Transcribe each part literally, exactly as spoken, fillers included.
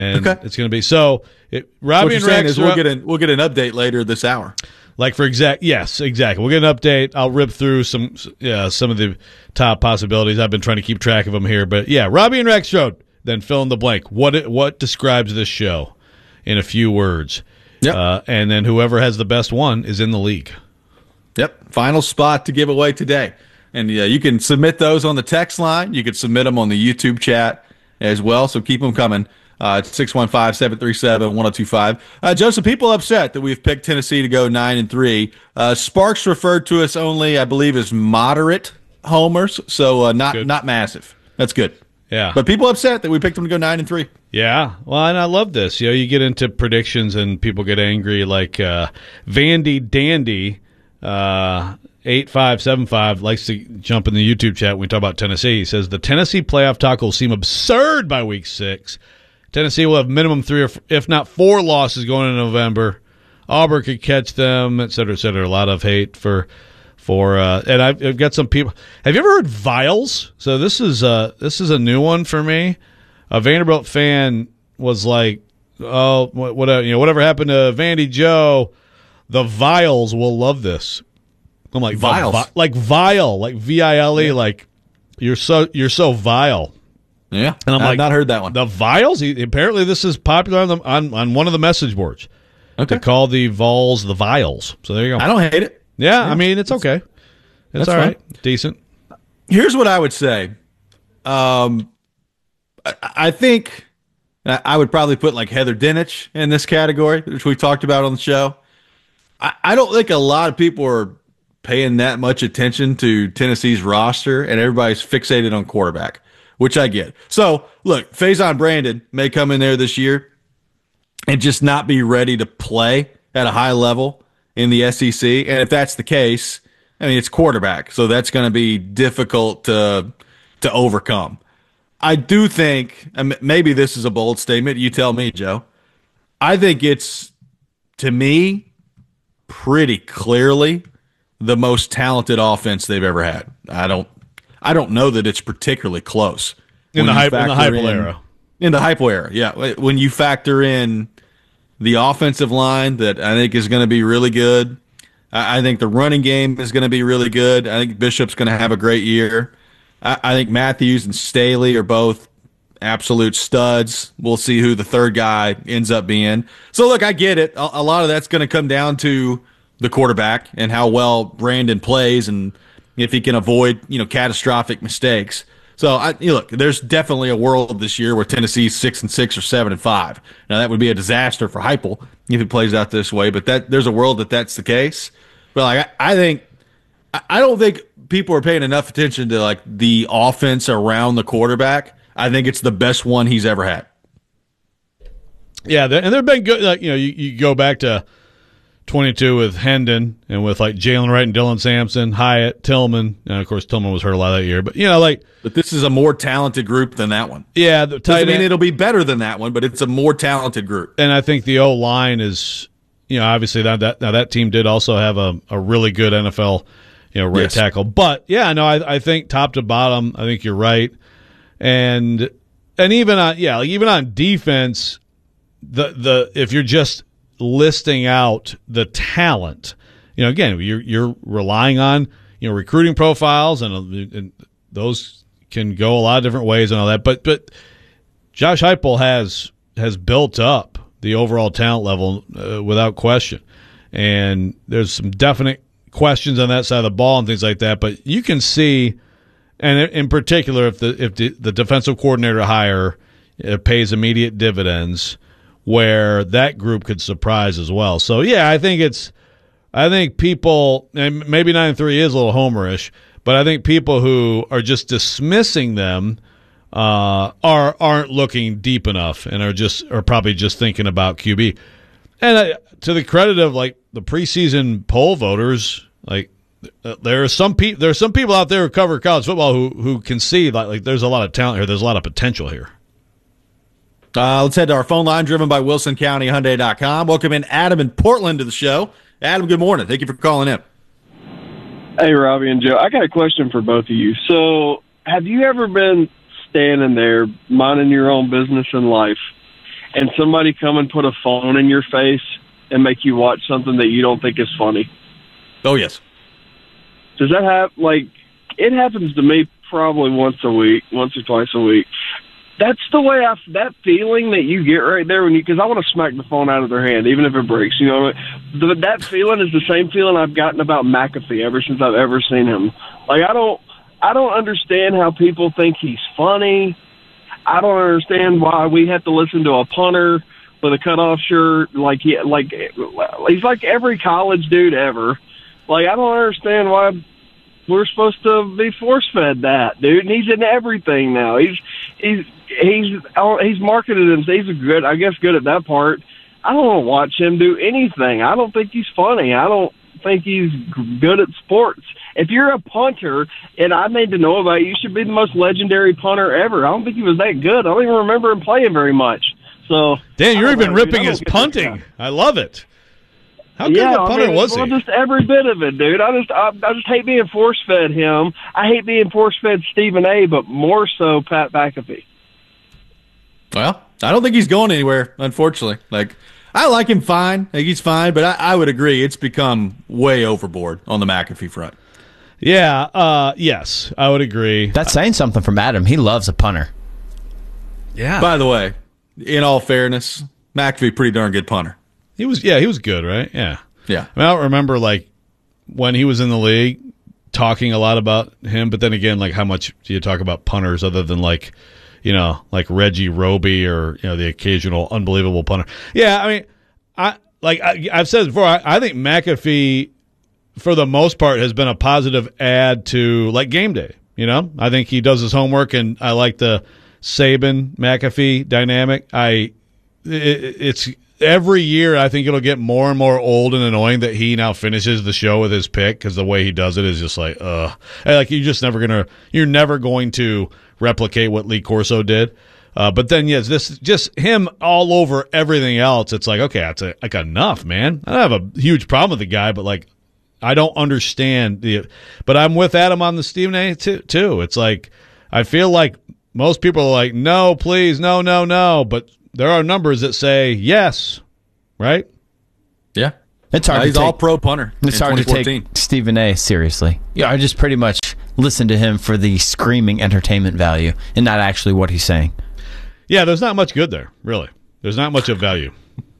And okay. it's going to be so. It, Robbie what and you're saying Rex is we'll get an we'll get an update later this hour. Like for exact, yes, exactly. We'll get an update. I'll rip through some, yeah, some of the top possibilities. I've been trying to keep track of them here, but yeah, Robbie and Rex Road. Then fill in the blank. What what describes this show in a few words? Yep. Uh, and then whoever has the best one is in the league. Yep. Final spot to give away today. And yeah, you can submit those on the text line. You can submit them on the YouTube chat as well. So keep them coming. Uh, it's six one five, seven three seven, one oh two five. Uh, Joseph, people upset that we've picked Tennessee to go nine and three. Uh, Sparks referred to us only, I believe, as moderate homers, so uh, not good. not massive. That's good. Yeah. But people upset that we picked them to go nine and three. Yeah. Well, and I love this. You know, you get into predictions and people get angry. Like uh, Vandy Dandy, uh, eight five seven five likes to jump in the YouTube chat when we talk about Tennessee. He says the Tennessee playoff talk will seem absurd by week six. Tennessee will have minimum three or f- if not four losses going into November. Auburn could catch them, et cetera, et cetera. A lot of hate for for uh, and I've, I've got some people. Have you ever heard Viles? So this is uh this is a new one for me. A Vanderbilt fan was like, "Oh, what, what you know, whatever happened to Vandy Joe? The Viles will love this." I'm like Viles, vi- like vile, like V I L E, yeah. Like you're so you're so vile. Yeah, and I'm I've like, not heard that one. The Viles? He, apparently this is popular on, the, on on one of the message boards. Okay. They call the Vols the Viles. So there you go. I don't hate it. Yeah, yeah. I mean, it's okay. It's That's all right. fine. Decent. Here's what I would say. Um, I, I think I would probably put like Heather Dinich in this category, which we talked about on the show. I, I don't think a lot of people are paying that much attention to Tennessee's roster, and everybody's fixated on quarterback, which I get. So, look, Faison Brandon may come in there this year and just not be ready to play at a high level in the S E C. And if that's the case, I mean, it's quarterback, so that's going to be difficult to to overcome. I do think, and maybe this is a bold statement, you tell me, Joe. I think it's, to me, pretty clearly the most talented offense they've ever had. I don't I don't know that it's particularly close. In the, hype, in the hypo in, era. In the hypo era, yeah. When you factor in the offensive line that I think is going to be really good, I think the running game is going to be really good. I think Bishop's going to have a great year. I, I think Matthews and Staley are both absolute studs. We'll see who the third guy ends up being. So, look, I get it. A, a lot of that's going to come down to the quarterback and how well Brandon plays and if he can avoid, you know, catastrophic mistakes. So, I, you know, look, there's definitely a world this year where Tennessee's six and six or seven and five. Now, that would be a disaster for Heupel if it plays out this way, but that there's a world that that's the case. But like, I, I think, I don't think people are paying enough attention to like the offense around the quarterback. I think it's the best one he's ever had. Yeah, and they've been good. Like, you know, you, you go back to twenty-two with Hendon and with like Jalen Wright and Dylan Sampson, Hyatt, Tillman, and of course Tillman was hurt a lot that year. But you know, like, but this is a more talented group than that one. Yeah, the tight Doesn't mean end, it'll be better than that one, but it's a more talented group. And I think the O line is, you know, obviously that that now that team did also have a, a really good N F L, you know, right yes. tackle. But yeah, no, I I think top to bottom, I think you're right, and and even on yeah, like even on defense, the the if you're just listing out the talent, you know, again, you're you're relying on, you know, recruiting profiles, and, and those can go a lot of different ways and all that. But but Josh Heupel has has built up the overall talent level uh, without question, and there's some definite questions on that side of the ball and things like that. But you can see, and in particular, if the if the, the defensive coordinator hire uh, pays immediate dividends, where that group could surprise as well. So yeah, I think it's, I think people, and maybe nine and three is a little homerish, but I think people who are just dismissing them uh, are aren't looking deep enough and are just are probably just thinking about Q B. And uh, to the credit of like the preseason poll voters, like uh, there are some people there are some people out there who cover college football who who can see like like there's a lot of talent here, there's a lot of potential here. Uh, let's head to our phone line, driven by Wilson County Hyundai dot com. Welcome in Adam in Portland to the show. Adam, good morning. Thank you for calling in. Hey, Robbie and Joe. I got a question for both of you. So, have you ever been standing there minding your own business in life, and somebody come and put a phone in your face and make you watch something that you don't think is funny? Oh, yes. Does that have, like, it happens to me probably once a week, once or twice a week. That's the way I, that feeling that you get right there when you, because I want to smack the phone out of their hand, even if it breaks. You know, the, that feeling is the same feeling I've gotten about McAfee ever since I've ever seen him. Like, I don't, I don't understand how people think he's funny. I don't understand why we have to listen to a punter with a cutoff shirt. Like he, like he's like every college dude ever. Like, I don't understand why we're supposed to be force fed that, dude. And he's in everything now. He's he's he's he's marketed him. He's a good, I guess, good at that part. I don't want to watch him do anything. I don't think he's funny. I don't think he's good at sports. If you're a punter and I need to know about you, you should be the most legendary punter ever. I don't think he was that good. I don't even remember him playing very much. So, Dan, you're even know, ripping dude, his punting. I love it. How good yeah, of a punter I mean, was well, he? Just every bit of it, dude. I just, I, I just hate being force fed him. I hate being force fed Stephen A. But more so Pat McAfee. Well, I don't think he's going anywhere, unfortunately. Like, I like him fine. I think he's fine, but I, I would agree it's become way overboard on the McAfee front. Yeah, uh, yes, I would agree. That's saying something from Adam. He loves a punter. Yeah. By the way, in all fairness, McAfee, pretty darn good punter. He was, yeah, he was good, right? Yeah. Yeah. I mean, I don't remember, like, when he was in the league talking a lot about him, but then again, like, how much do you talk about punters other than, like, you know, like Reggie Roby or, you know, the occasional unbelievable punter? Yeah, I mean, I like I, I've said before, I, I think McAfee, for the most part, has been a positive add to, like, game day. You know, I think he does his homework, and I like the Saban McAfee dynamic. I it, it's every year I think it'll get more and more old and annoying that he now finishes the show with his pick, because the way he does it is just like, uh, like you're just never gonna, you're never going to replicate what Lee Corso did. Uh, but then, yes, this just him all over everything else. It's like, okay, it's a, like enough, man. I don't have a huge problem with the guy, but like, I don't understand the. But I'm with Adam on the Stephen A. too. too. It's like I feel like most people are like, no, please, no, no, no. But there are numbers that say yes, right? Yeah, It's hard uh, to he's take, all pro punter. It's in hard to twenty fourteen. take Stephen A. seriously. Yeah, I just pretty much listen to him for the screaming entertainment value and not actually what he's saying. Yeah, there's not much good there, really. There's not much of value.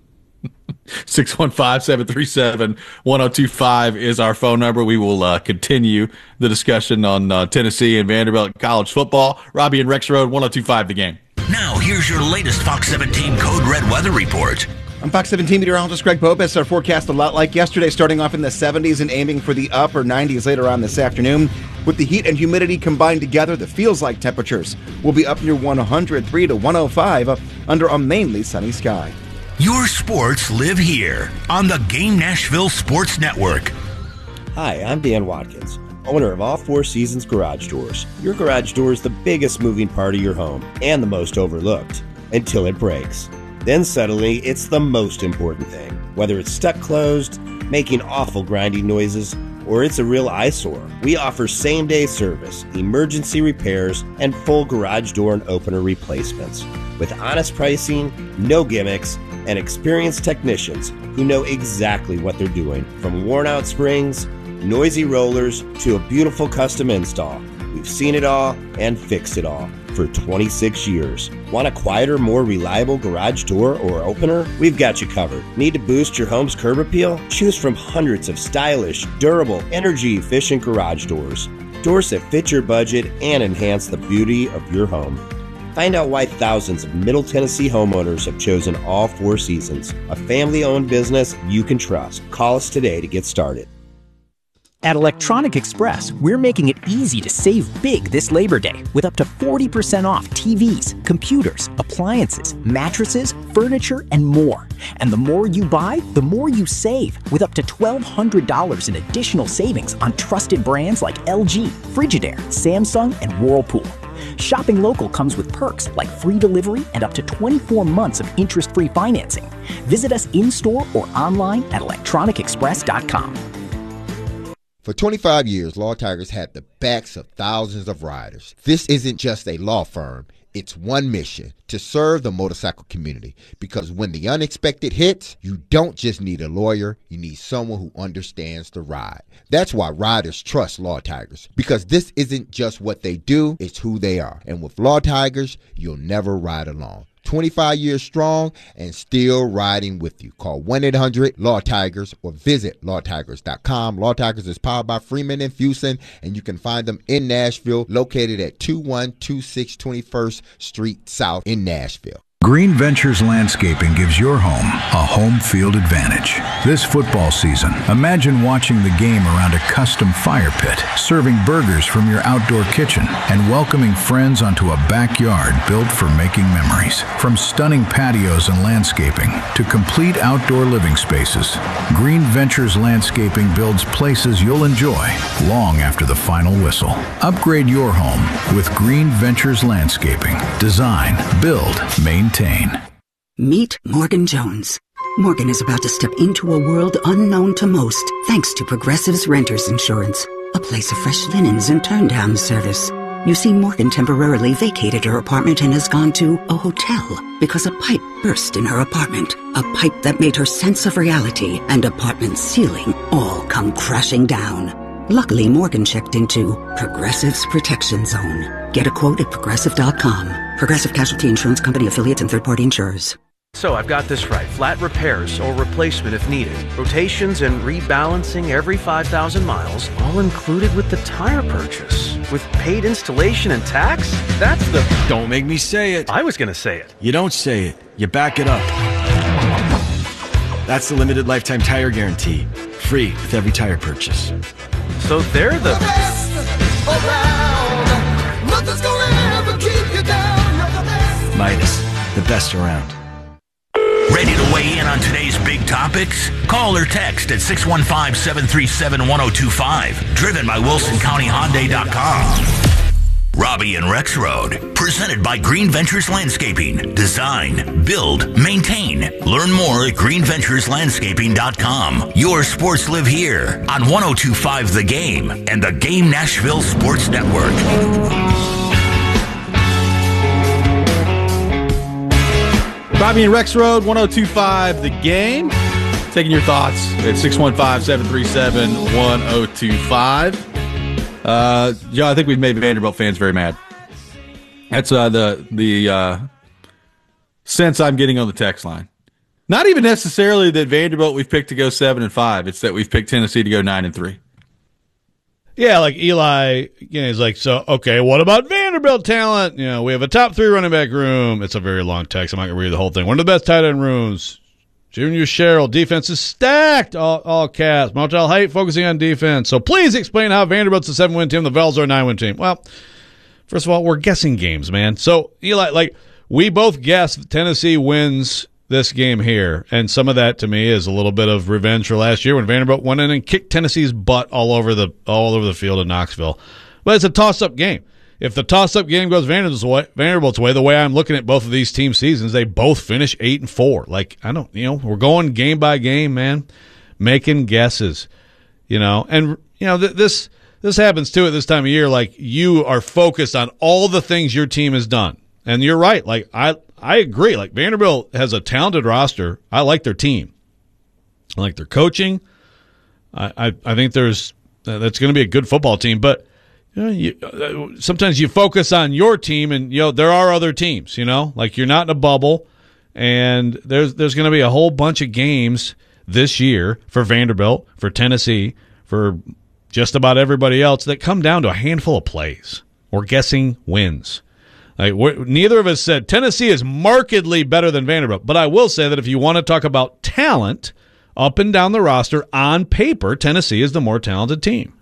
six one five, seven three seven, one zero two five is our phone number. We will uh, continue the discussion on uh, Tennessee and Vanderbilt college football. Robbie and Rex Road, one zero two five the game. Now, here's your latest Fox seventeen Code Red weather report. I'm Fox seventeen meteorologist Greg Bobus. Our forecast a lot like yesterday, starting off in the seventies and aiming for the upper nineties later on this afternoon. With the heat and humidity combined together, the feels-like temperatures will be up near one hundred three to one oh five uh, under a mainly sunny sky. Your sports live here on the Game Nashville Sports Network. Hi, I'm Dan Watkins, owner of All Four Seasons Garage Doors. Your garage door is the biggest moving part of your home and the most overlooked until it breaks. Then suddenly, it's the most important thing. Whether it's stuck closed, making awful grinding noises, or it's a real eyesore, we offer same-day service, emergency repairs, and full garage door and opener replacements. With honest pricing, no gimmicks, and experienced technicians who know exactly what they're doing. From worn-out springs, noisy rollers, to a beautiful custom install. We've seen it all and fixed it all for twenty-six years. Want a quieter, more reliable garage door or opener? We've got you covered. Need to boost your home's curb appeal? Choose from hundreds of stylish, durable, energy-efficient garage doors. Doors that fit your budget and enhance the beauty of your home. Find out why thousands of Middle Tennessee homeowners have chosen All Four Seasons, a family-owned business you can trust. Call us today to get started. At Electronic Express, we're making it easy to save big this Labor Day with up to forty percent off T Vs, computers, appliances, mattresses, furniture, and more. And the more you buy, the more you save, with up to twelve hundred dollars in additional savings on trusted brands like L G, Frigidaire, Samsung, and Whirlpool. Shopping local comes with perks like free delivery and up to twenty-four months of interest-free financing. Visit us in-store or online at electronic express dot com. For twenty-five years, Law Tigers had the backs of thousands of riders. This isn't just a law firm. It's one mission, to serve the motorcycle community. Because when the unexpected hits, you don't just need a lawyer, you need someone who understands the ride. That's why riders trust Law Tigers. Because this isn't just what they do, it's who they are. And with Law Tigers, you'll never ride alone. twenty-five years strong and still riding with you. Call one eight hundred law tigers or visit law tigers dot com. Law Tigers is powered by Freeman and Fusen, and you can find them in Nashville, located at two one two six twenty-first Street South in Nashville. Green Ventures Landscaping gives your home a home field advantage. This football season, imagine watching the game around a custom fire pit, serving burgers from your outdoor kitchen, and welcoming friends onto a backyard built for making memories. From stunning patios and landscaping to complete outdoor living spaces, Green Ventures Landscaping builds places you'll enjoy long after the final whistle. Upgrade your home with Green Ventures Landscaping. Design, build, maintain. Meet Morgan Jones. Morgan is about to step into a world unknown to most, thanks to Progressive's Renters Insurance, a place of fresh linens and turn-down service. You see, Morgan temporarily vacated her apartment and has gone to a hotel because a pipe burst in her apartment. A pipe that made her sense of reality and apartment ceiling all come crashing down. Luckily, Morgan checked into Progressive's Protection Zone. Get a quote at progressive dot com. Progressive Casualty Insurance Company, affiliates, and third-party insurers. So I've got this right. Flat repairs or replacement if needed. Rotations and rebalancing every five thousand miles, all included with the tire purchase. With paid installation and tax? That's the... Don't make me say it. I was going to say it. You don't say it. You back it up. That's the limited lifetime tire guarantee. Free with every tire purchase. So they're the... best around. Nothing's gonna ever keep you down. You're the best. Midas, the best around. Ready to weigh in on today's big topics? Call or text at six one five, seven three seven, one oh two five. Driven by Wilson County Hyundai dot com. Robbie and Rex Road, presented by Green Ventures Landscaping. Design, build, maintain. Learn more at green ventures landscaping dot com. Your sports live here on one oh two five The Game and the Game Nashville Sports Network. Robbie and Rex Road, one oh two five The Game. Taking your thoughts at six one five, seven three seven, one oh two five. Uh, Joe, I think we've made Vanderbilt fans very mad. That's uh, the the uh, sense I'm getting on the text line. Not even necessarily that Vanderbilt we've picked to go seven and five. It's that we've picked Tennessee to go nine and three. Yeah, like Eli, you know, he's like, so okay, what about Vanderbilt talent? You know, we have a top three running back room. It's a very long text. I'm not gonna read the whole thing. One of the best tight end rooms. Junior Sherrill, defense is stacked. All, all caps. Motel Height focusing on defense. So please explain how Vanderbilt's a seven-win team, the Vols are a nine-win team. Well, first of all, we're guessing games, man. So, Eli, like, we both guess Tennessee wins this game here, and some of that to me is a little bit of revenge for last year when Vanderbilt went in and kicked Tennessee's butt all over the all over the field in Knoxville. But it's a toss-up game. If the toss-up game goes Vanderbilt's way, Vanderbilt's way, the way I'm looking at both of these team seasons, they both finish eight and four. Like, I don't, you know, we're going game by game, man, making guesses, you know, and you know th- this this happens too at this time of year. Like, you are focused on all the things your team has done, and you're right. Like, I I agree. Like, Vanderbilt has a talented roster. I like their team. I like their coaching. I I, I think there's uh, that's going to be a good football team, but. You know, you, uh, sometimes you focus on your team, and you know there are other teams. You know, like you're not in a bubble, and there's there's going to be a whole bunch of games this year for Vanderbilt, for Tennessee, for just about everybody else that come down to a handful of plays. We're guessing wins. Like we're, neither of us said Tennessee is markedly better than Vanderbilt, but I will say that if you want to talk about talent up and down the roster on paper, Tennessee is the more talented team.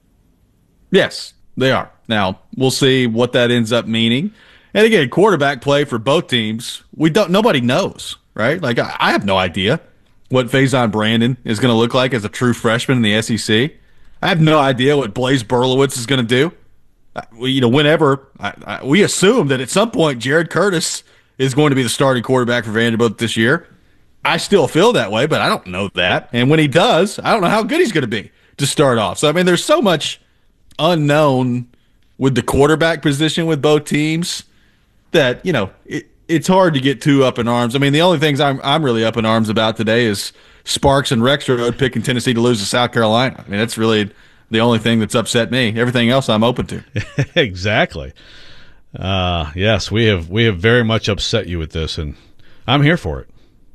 Yes. They are. Now, we'll see what that ends up meaning. And again, quarterback play for both teams, we don't. Nobody knows, right? Like, I, I have no idea what Faison Brandon is going to look like as a true freshman in the S E C. I have no idea what Blaise Berlowitz is going to do. We, you know, whenever, I, I, we assume that at some point Jared Curtis is going to be the starting quarterback for Vanderbilt this year. I still feel that way, but I don't know that. And when he does, I don't know how good he's going to be to start off. So, I mean, there's so much unknown with the quarterback position with both teams. that, you know, it, it's hard to get too up in arms. I mean, the only things I'm I'm really up in arms about today is Sparks and Rexroad picking Tennessee to lose to South Carolina. I mean, that's really the only thing that's upset me. Everything else I'm open to. Exactly. Uh, yes, we have we have very much upset you with this, and I'm here for it.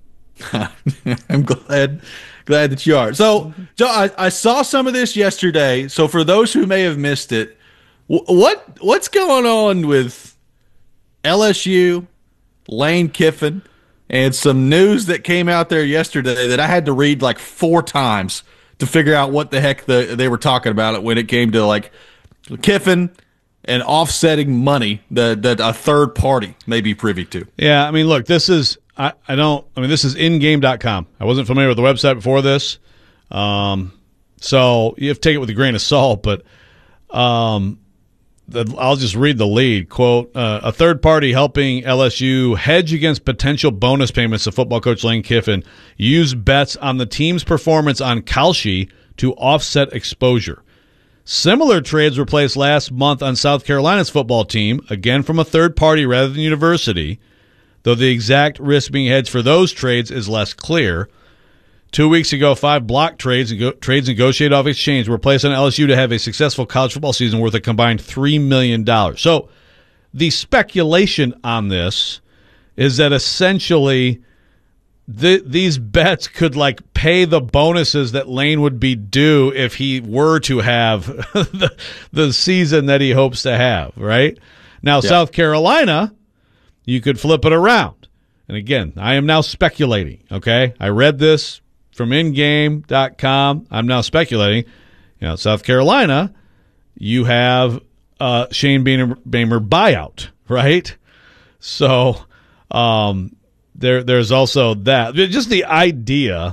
I'm glad glad that you are. So, Joe, I, I saw some of this yesterday. So, for those who may have missed it, what what's going on with L S U, Lane Kiffin, and some news that came out there yesterday that I had to read like four times to figure out what the heck the, they were talking about it when it came to like Kiffin and offsetting money that, that a third party may be privy to. Yeah, I mean, look, this is I, I don't I mean this is in game dot com. I wasn't familiar with the website before this. Um, so you have to take it with a grain of salt, but um the, I'll just read the lead. Quote, uh, a third party helping L S U hedge against potential bonus payments to football coach Lane Kiffin used bets on the team's performance on Kalshi to offset exposure. Similar trades were placed last month on South Carolina's football team, again from a third party rather than university, though the exact risk being hedged for those trades is less clear. Two weeks ago, five block trades trades negotiated off exchange were placed on L S U to have a successful college football season worth a combined three million dollars. So the speculation on this is that essentially the, these bets could like pay the bonuses that Lane would be due if he were to have the, the season that he hopes to have, right? Now, yeah. South Carolina, you could flip it around. And again, I am now speculating, okay? I read this from in game dot com. I'm now speculating. You know, South Carolina, you have uh, Shane Beamer, Beamer buyout, right? So um, there, there's also that. Just the idea,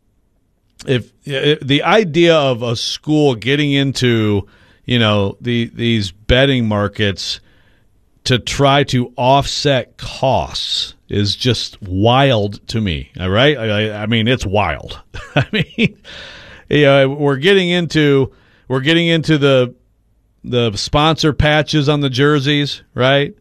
if, if the idea of a school getting into, you know, the these betting markets to try to offset costs is just wild to me. All right, I, I mean it's wild. I mean, you know, we're getting into we're getting into the the sponsor patches on the jerseys, right?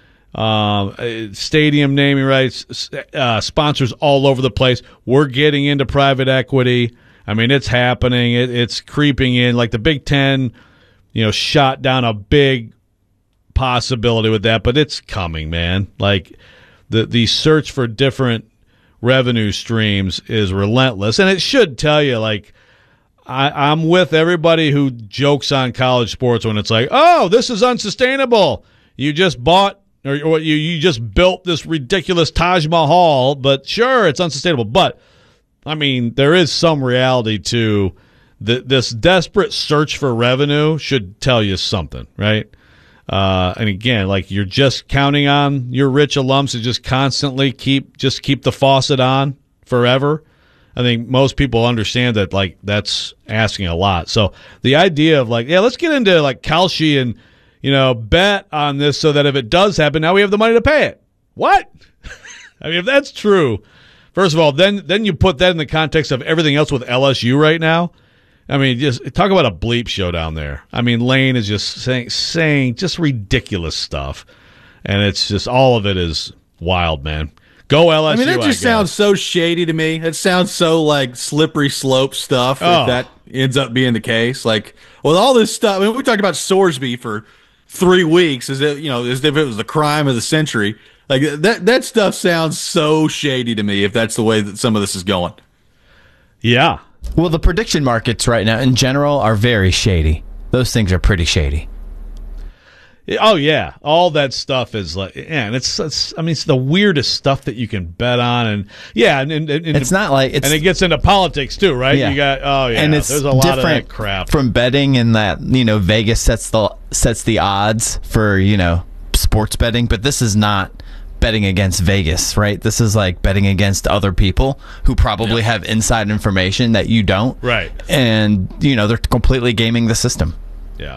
Um, stadium naming rights, uh, sponsors all over the place. We're getting into private equity. I mean, it's happening. It, it's creeping in. Like the Big Ten, you know, shot down a big possibility with that, but it's coming, man. Like the the search for different revenue streams is relentless, and it should tell you, like, I, I'm with everybody who jokes on college sports when it's like, oh, this is unsustainable. You just bought or, or you you just built this ridiculous Taj Mahal, but sure, it's unsustainable. But I mean, there is some reality to the, this desperate search for revenue should tell you something, right? Uh, and again, like you're just counting on your rich alums to just constantly keep just keep the faucet on forever. I think most people understand that, like, that's asking a lot. So the idea of like, yeah, let's get into like Kalshi and, you know, bet on this so that if it does happen, now we have the money to pay it. What? I mean, if that's true, first of all, then then you put that in the context of everything else with L S U right now. I mean, just talk about a bleep show down there. I mean, Lane is just saying saying just ridiculous stuff, and it's just all of it is wild, man. Go L S U. I mean, that just sounds so shady to me. It sounds so like slippery slope stuff. Oh. If that ends up being the case, like with all this stuff. I mean, we talked about Sorsby for three weeks, as if you know, as if it was the crime of the century. Like that that stuff sounds so shady to me. If that's the way that some of this is going. Yeah. Well, the prediction markets right now in general are very shady. Those things are pretty shady. Oh yeah, all that stuff is like, yeah, and it's, it's I mean, it's the weirdest stuff that you can bet on, and yeah, and, and, and it's not like it's, and it gets into politics too, right? Yeah. You got oh yeah, and it's there's a lot of different that crap from betting, in that, you know, Vegas sets the sets the odds for, you know, sports betting, but this is not betting against Vegas, right? This is like betting against other people who probably yeah. have inside information that you don't, right? And you know, they're completely gaming the system. Yeah.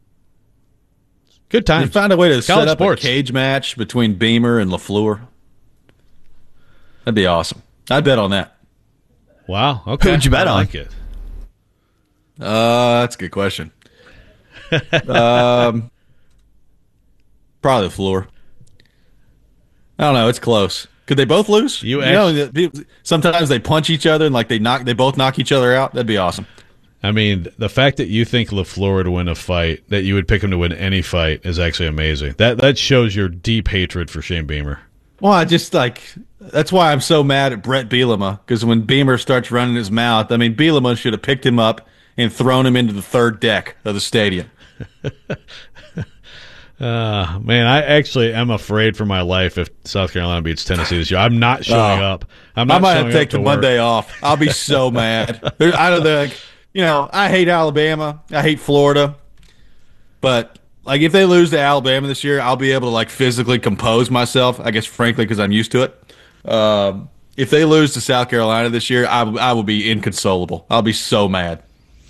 Good times. They found a way to College set up sports. a cage match between Beamer and LaFleur. That'd be awesome. I'd bet on that. Wow. Okay. Who would you bet I on? like it. Uh, that's a good question. um, probably LaFleur. I don't know. It's close. Could they both lose? You, you know, sometimes they punch each other and like they knock, they both knock each other out. That'd be awesome. I mean, the fact that you think LaFleur would win a fight, that you would pick him to win any fight, is actually amazing. That that shows your deep hatred for Shane Beamer. Well, I just like that's why I'm so mad at Brett Bielema, because when Beamer starts running his mouth, I mean, Bielema should have picked him up and thrown him into the third deck of the stadium. Uh, man, I actually am afraid for my life if South Carolina beats Tennessee this year. I'm not showing uh, up. I'm not I might showing have to take to the work. Monday off. I'll be so mad. There, I don't think, you know, I hate Alabama. I hate Florida. But, like, if they lose to Alabama this year, I'll be able to, like, physically compose myself, I guess, frankly, because I'm used to it. Um, if they lose to South Carolina this year, I, I will be inconsolable. I'll be so mad.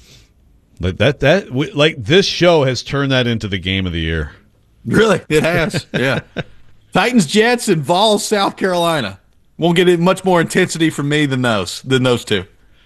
Like, that, that, we, like, this show has turned that into the game of the year. Really? It has. Yeah. Titans, Jets, and Vols, South Carolina. Won't get much more intensity from me than those than those two.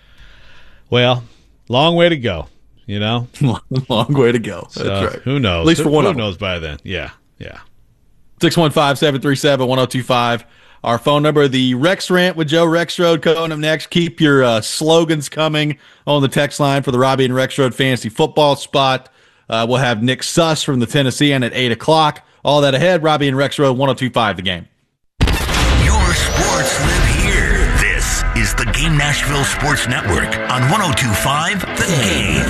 Well, long way to go, you know? Long way to go. That's So, right. Who knows? At least for who, one who of them. knows by then? Yeah, yeah. six one five, seven three seven, one oh two five. Our phone number, the Rex Rant with Joe Rexrode coming up next. Keep your uh, slogans coming on the text line for the Robbie and Rexrode fantasy football spot. Uh, we'll have Nick Suss from the Tennessean at eight o'clock. All that ahead. Robbie and Rexrode, one oh two five, The Game. Your sports live here. This is the Game Nashville Sports Network on one oh two five The Game.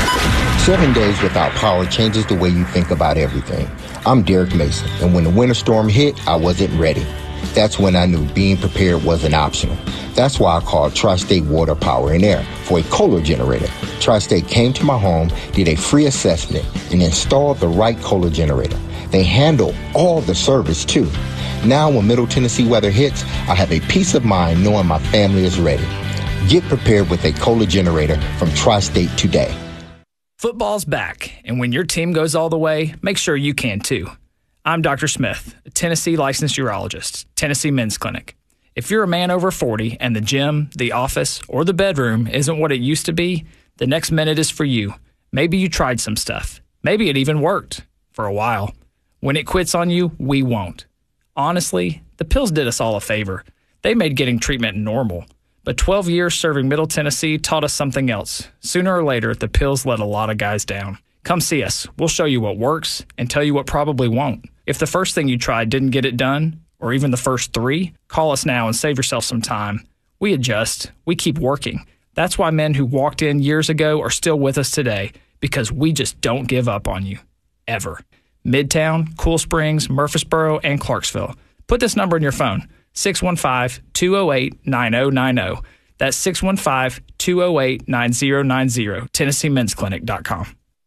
Seven days without power changes the way you think about everything. I'm Derek Mason, and when the winter storm hit, I wasn't ready. That's when I knew being prepared wasn't optional. That's why I called Tri-State Water, Power, and Air for a Kohler generator. Tri-State came to my home, did a free assessment, and installed the right Kohler generator. They handle all the service, too. Now, when Middle Tennessee weather hits, I have a peace of mind knowing my family is ready. Get prepared with a Kohler generator from Tri-State today. Football's back, and when your team goes all the way, make sure you can too. I'm Doctor Smith, a Tennessee licensed urologist, Tennessee Men's Clinic. If you're a man over forty and the gym, the office, or the bedroom isn't what it used to be, the next minute is for you. Maybe you tried some stuff. Maybe it even worked for a while. When it quits on you, we won't. Honestly, the pills did us all a favor. They made getting treatment normal. But twelve years serving Middle Tennessee taught us something else. Sooner or later, the pills let a lot of guys down. Come see us. We'll show you what works and tell you what probably won't. If the first thing you tried didn't get it done, or even the first three, call us now and save yourself some time. We adjust. We keep working. That's why men who walked in years ago are still with us today, because we just don't give up on you. Ever. Midtown, Cool Springs, Murfreesboro, and Clarksville. Put this number in your phone, six one five, two oh eight, nine oh nine oh. That's six one five, two oh eight, nine oh nine oh, Tennessee Men's Clinic dot com.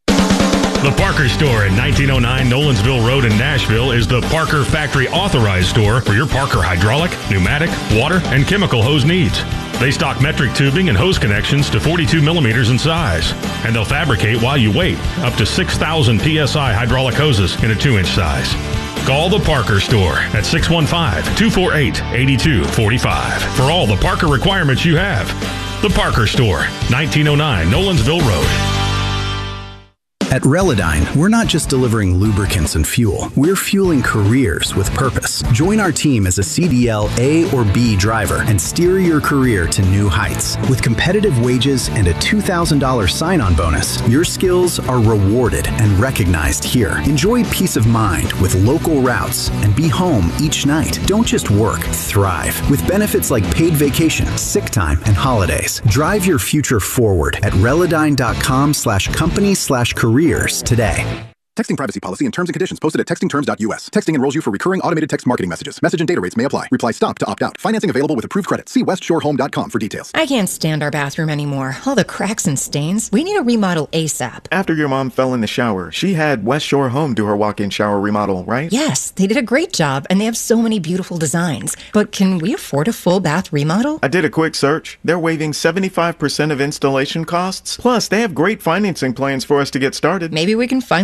The Parker Store at nineteen oh nine Nolensville Road in Nashville is the Parker Factory Authorized Store for your Parker hydraulic, pneumatic, water, and chemical hose needs. They stock metric tubing and hose connections to forty-two millimeters in size, and they'll fabricate while you wait up to six thousand P S I hydraulic hoses in a two inch size. Call the Parker Store at six one five, two four eight, eight two four five for all the Parker requirements you have. The Parker Store, nineteen oh nine Nolensville Road. At Relodyne, we're not just delivering lubricants and fuel. We're fueling careers with purpose. Join our team as a C D L A or B driver and steer your career to new heights. With competitive wages and a two thousand dollars sign-on bonus, your skills are rewarded and recognized here. Enjoy peace of mind with local routes and be home each night. Don't just work, thrive. With benefits like paid vacation, sick time, and holidays. Drive your future forward at Relodyne.com slash company slash career today. Texting privacy policy and terms and conditions posted at texting terms dot U S. Texting enrolls you for recurring automated text marketing messages. Message and data rates may apply. Reply stop to opt out. Financing available with approved credit. See west shore home dot com for details. I can't stand our bathroom anymore. All the cracks and stains. We need a remodel ASAP. After your mom fell in the shower, she had West Shore Home do her walk-in shower remodel, right? Yes, they did a great job, and they have so many beautiful designs. But can we afford a full bath remodel? I did a quick search. They're waiving seventy-five percent of installation costs. Plus, they have great financing plans for us to get started. Maybe we can finally do our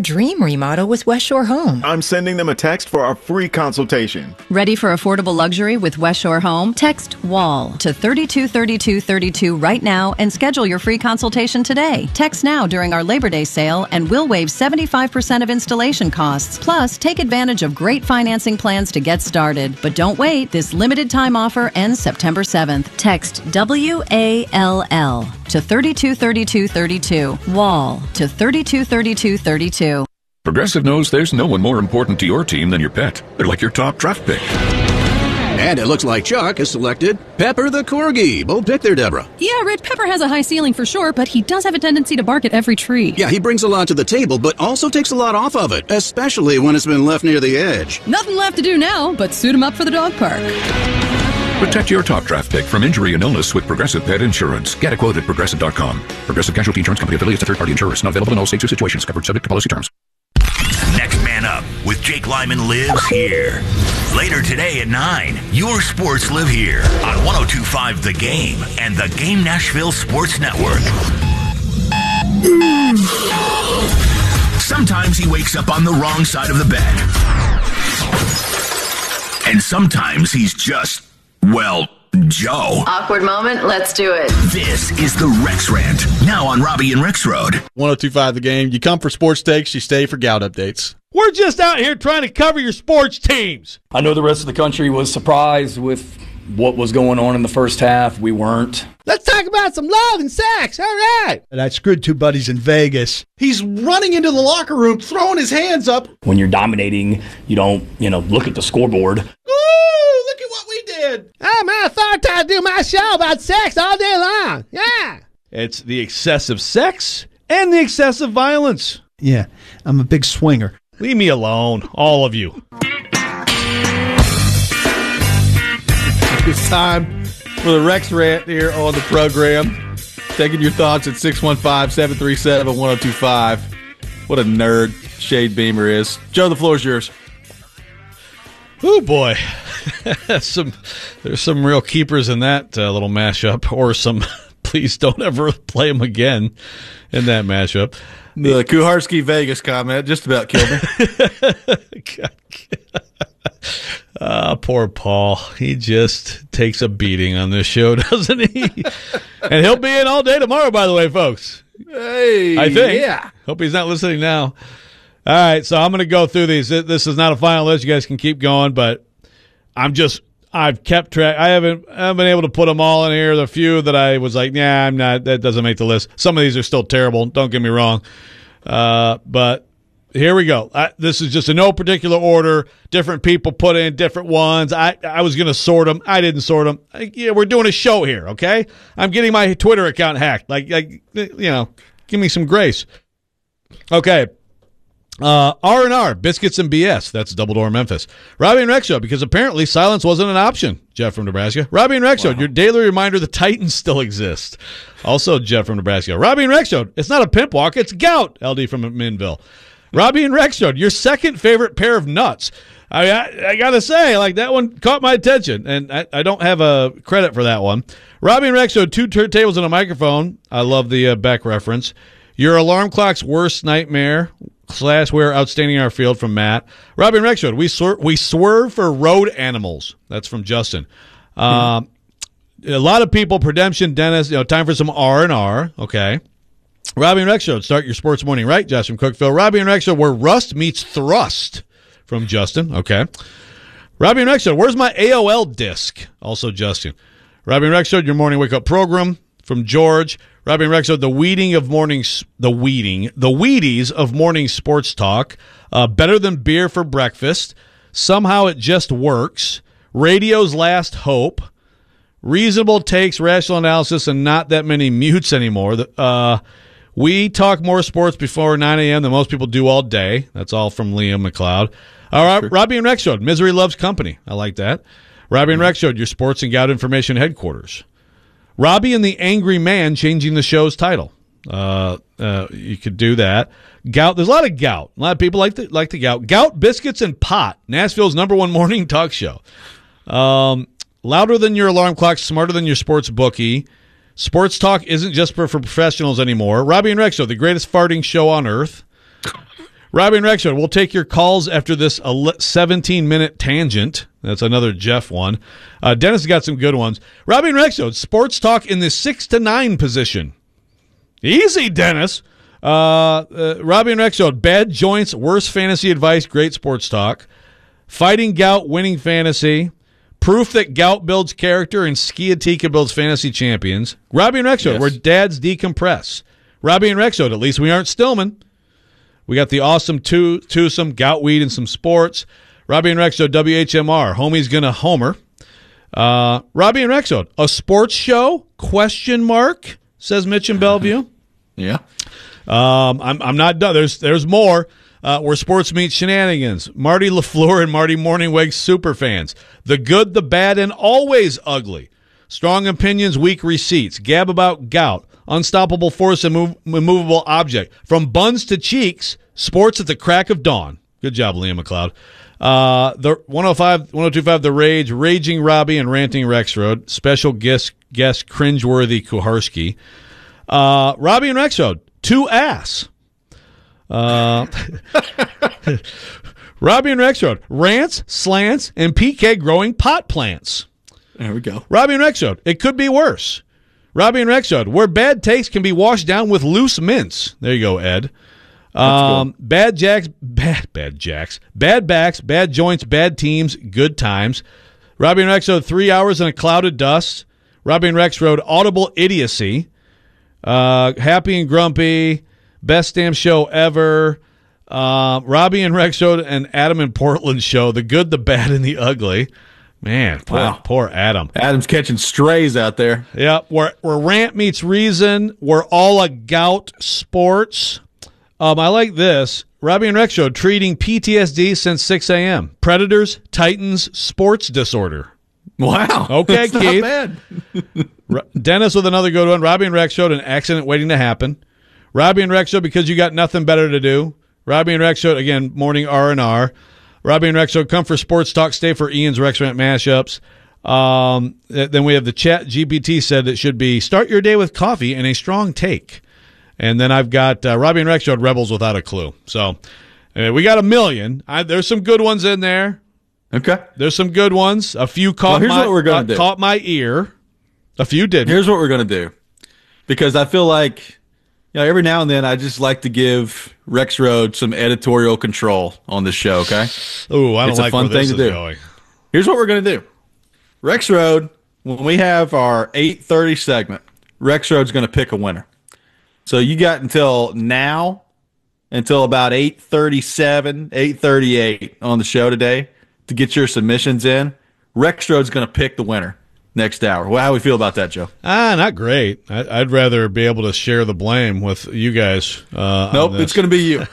dream remodel with West Shore Home. I'm sending them a text for our free consultation. Ready for affordable luxury with West Shore Home? Text WALL to thirty-two thirty-two thirty-two right now and schedule your free consultation today. Text now during our Labor Day sale and we'll waive seventy-five percent of installation costs. Plus, take advantage of great financing plans to get started. But don't wait. This limited time offer ends September seventh. Text W A L L to thirty-two thirty-two thirty-two. WALL to thirty-two thirty-two thirty-two. Progressive knows there's no one more important to your team than your pet. They're like your top draft pick. And it looks like Chuck has selected Pepper the Corgi. Bold pick there, Deborah. Yeah, Red Pepper has a high ceiling for sure, but he does have a tendency to bark at every tree. Yeah, he brings a lot to the table, but also takes a lot off of it, especially when it's been left near the edge. Nothing left to do now, but suit him up for the dog park. Protect your top draft pick from injury and illness with Progressive Pet Insurance. Get a quote at progressive dot com. Progressive Casualty Insurance Company affiliates a third-party insurers. Not available in all states or situations. Covered subject to policy terms. Next Man Up with Jake Lyman lives here. Later today at nine, your sports live here on one oh two point five The Game and the Game Nashville Sports Network. Sometimes he wakes up on the wrong side of the bed. And sometimes he's just, well, Joe. Awkward moment, let's do it. This is the Rex Rant, now on Robbie and Rex Road. one oh two point five The Game. You come for sports takes, you stay for gout updates. We're just out here trying to cover your sports teams. I know the rest of the country was surprised with what was going on in the first half. We weren't. Let's talk about some love and sex. All right. And I screwed two buddies in Vegas. He's running into the locker room, throwing his hands up. When you're dominating, you don't, you know, look at the scoreboard. Ooh, look at what we did. Oh, man, I thought I'd do my show about sex all day long. Yeah. It's the excessive sex and the excessive violence. Yeah, I'm a big swinger. Leave me alone, all of you. It's time for the Rex Rant here on the program. Taking your thoughts at six one five, seven three seven, one oh two five. What a nerd Shade Beamer is. Joe, the floor is yours. Oh, boy. some There's some real keepers in that uh, little mashup, or some please don't ever play them again in that mashup. The Kuharski Vegas comment just about killed me. Ah, uh, poor Paul. He just takes a beating on this show, doesn't he? And he'll be in all day tomorrow, by the way, folks. Hey, I think. Yeah. Hope he's not listening now. All right, so I'm going to go through these. This is not a final list. You guys can keep going, but I'm just I've kept track. I haven't I haven't been able to put them all in here. The few that I was like, yeah, I'm not. That doesn't make the list. Some of these are still terrible. Don't get me wrong. Uh, but here we go. I, this is just in no particular order. Different people put in different ones. I, I was going to sort them. I didn't sort them. I, yeah, we're doing a show here, okay? I'm getting my Twitter account hacked. Like, like you know, give me some grace. Okay. Uh, R and R, Biscuits and B S. That's Double Door Memphis. Robbie and Rex Show, because apparently silence wasn't an option. Jeff from Nebraska. Robbie and Rex Show, your daily reminder the Titans still exist. Also Jeff from Nebraska. Robbie and Rex Show, it's not a pimp walk, it's gout. L D from Minville. Robbie and Rex Show, your second favorite pair of nuts. I, I, I got to say, like, that one caught my attention, and I, I don't have a credit for that one. Robbie and Rex Show, two turntables and a microphone. I love the uh, Beck reference. Your alarm clock's worst nightmare. Slash, we're outstanding our field from Matt. Robbie and Rex Show, we, swer- we swerve for road animals. That's from Justin. Um, mm-hmm. A lot of people, Predemption, Dennis, you know, time for some R and R. Okay. Robbie and Rex Show, start your sports morning right. Josh from Cookville. Robbie and Rex Show, where rust meets thrust, from Justin. Okay. Robbie and Rex Show, where's my A O L disc? Also Justin. Robbie and Rex Show, your morning wake up program, from George. Robbie and Rex Show, the weeding of morning, the weeding, the Wheaties of morning sports talk. Uh, better than beer for breakfast. Somehow it just works. Radio's last hope. Reasonable takes, rational analysis, and not that many mutes anymore. Uh, we talk more sports before nine a.m. than most people do all day. That's all from Liam McLeod. All right, sure. Robbie and Rex Show, misery loves company. I like that. Robbie and Rex Show, your sports and gout information headquarters. Robbie and the Angry Man changing the show's title. Uh, uh, you could do that. Gout. There's a lot of gout. A lot of people like the, like the gout. Gout, biscuits, and pot. Nashville's number one morning talk show. Um, louder than your alarm clock, smarter than your sports bookie. Sports talk isn't just for, for professionals anymore. Robbie and Rex Show, the greatest farting show on earth. Robbie and Rexroad, we'll take your calls after this seventeen-minute tangent. That's another Jeff one. Uh, Dennis has got some good ones. Robbie and Rexroad, sports talk in the six to nine position. Easy, Dennis. Uh, uh, Robbie and Rexroad, bad joints, worse fantasy advice, great sports talk. Fighting gout, winning fantasy. Proof that gout builds character and sciatica builds fantasy champions. Robbie and Rexroad, Yes. where dads decompress. Robbie and Rexroad, at least we aren't Stillman. We got the awesome two, twosome, gout, weed, and some sports. Robbie and Rexroad, W H M R, homie's gonna homer. Uh, Robbie and Rexroad, a sports show? Question mark, says Mitch in Bellevue. Yeah. Um, I'm I'm not done. There's there's more. Uh, where sports meet shenanigans. Marty LaFleur and Marty Morningweg super fans. The good, the bad, and always ugly. Strong opinions, weak receipts. Gab about gout. Unstoppable force and move, immovable object. From buns to cheeks, sports at the crack of dawn. Good job, Liam McLeod. Uh, the one oh five, one oh two point five The Rage, Raging Robbie and Ranting Rexroad. Special guest, guest cringeworthy Kuharski. Uh, Robbie and Rexroad, two ass. Uh, Robbie and Rexroad, rants, slants, and P K growing pot plants. There we go. Robbie and Rexroad, it could be worse. Robbie and Rexroad, where bad takes can be washed down with loose mints. There you go, Ed. Um, bad jacks, bad bad jacks, bad backs, bad joints, bad teams, good times. Robbie and Rexroad, three hours in a cloud of dust. Robbie and Rexroad, audible idiocy. Uh, happy and grumpy. Best damn show ever. Uh, Robbie and Rexroad and Adam in Portland show. The good, the bad, and the ugly. Man, poor, Wow. poor Adam. Adam's catching strays out there. Yeah, where where rant meets reason. We're all a gout sports. Um, I like this. Robbie and Rexroad treating P T S D since six a.m. Predators, Titans, sports disorder. Wow. Okay, That's not Keith. bad. R- Dennis with another good one. Robbie and Rexroad, an accident waiting to happen. Robbie and Rexroad, because you got nothing better to do. Robbie and Rexroad, again, morning R and R. Robbie and Rexroad, come for sports talk, stay for Ian's Rex Rant mashups. Um, th- then we have the chat. G P T said it should be start your day with coffee and a strong take. And then I've got uh, Robbie and Rexroad, rebels without a clue. So uh, we got a million. I, there's some good ones in there. Okay. There's some good ones. A few caught, Well, here's my, what we're gonna uh, do. caught my ear. A few didn't. Here's what we're going to do. Because I feel like, you know, every now and then I just like to give Rexroad some editorial control on this show, okay? Ooh, I don't it's like a fun where this thing to is do. going. Here's what we're going to do. Rexroad, when we have our eight thirty segment, Rexroad's going to pick a winner. So you got until now, until about eight thirty-seven, eight thirty-eight on the show today to get your submissions in. Rexroad's going to pick the winner next hour. Well, how do we feel about that, Joe? Ah, not great. I, I'd rather be able to share the blame with you guys. Uh, Nope, on it's this. going to be you.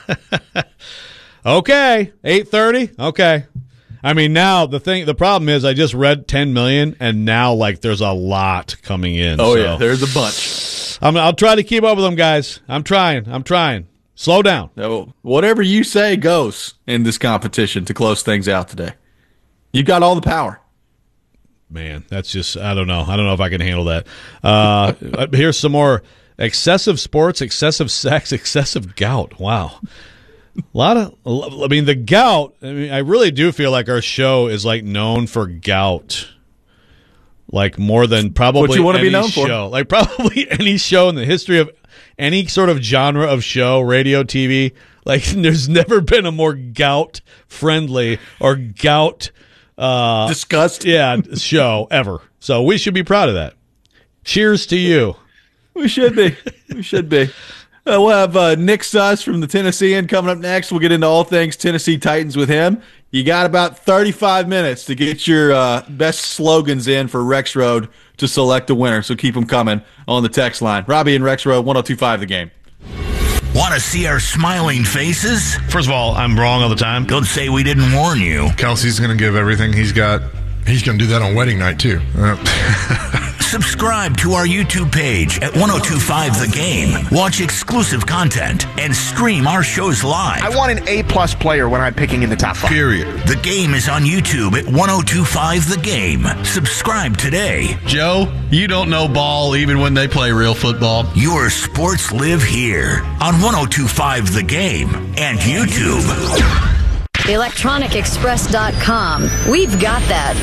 Okay, eight thirty. Okay. I mean, now the thing, the problem is, I just read ten million, and now like there's a lot coming in. Oh so. yeah, there's a bunch. I'm, I'll try to keep up with them, guys. I'm trying. I'm trying. Slow down. No, whatever you say goes in this competition to close things out today. You got all the power. Man, that's just, I don't know. I don't know if I can handle that. Uh, here's some more excessive sports, excessive sex, excessive gout. Wow. A lot of, I mean, the gout, I mean, I really do feel like our show is like known for gout. Like more than probably What you wanna any be known for. show. Like probably any show in the history of any sort of genre of show, radio, T V. Like there's never been a more gout friendly or gout uh disgust yeah show ever. So we should be proud of that. Cheers to you. We should be. We should be. Uh, we'll have uh, Nick Suss from the Tennessean coming up next. We'll get into all things Tennessee Titans with him. You got about thirty-five minutes to get your uh, best slogans in for Rexroad to select a winner. So keep them coming on the text line. Robbie and Rexroad, one oh two point five The Game. Want to see our smiling faces? First of all, I'm wrong all the time. Don't say we didn't warn you. Kelsey's going to give everything he's got. He's going to do that on wedding night, too. Uh, Subscribe to our YouTube page at ten twenty-five The Game. Watch exclusive content and stream our shows live. I want an A-plus player when I'm picking in the top five. Period. The Game is on YouTube at ten twenty-five The Game. Subscribe today. Joe, you don't know ball even when they play real football. Your sports live here on ten twenty-five The Game and YouTube. electronic express dot com. We've got that.